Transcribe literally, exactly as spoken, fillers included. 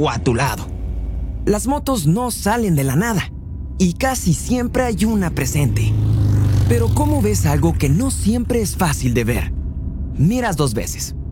o a tu lado. Las motos no salen de la nada y casi siempre hay una presente. Pero ¿cómo ves algo que no siempre es fácil de ver? Miras dos veces.